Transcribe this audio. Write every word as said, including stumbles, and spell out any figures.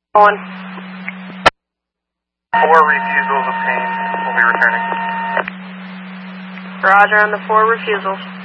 On. Four refusals obtained. We'll be returning. Roger on the four refusals.